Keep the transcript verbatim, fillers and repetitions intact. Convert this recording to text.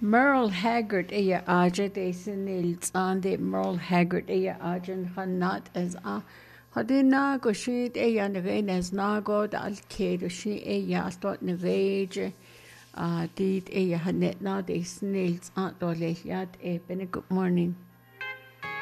Merle Haggard ea aja de sinils an de Merle Haggard ea ajan hanat as a hadina go shit ea nagain as nago da alkedo shi ea stot nagage a dit ea hanet na de snils an dole yat e bene good morning.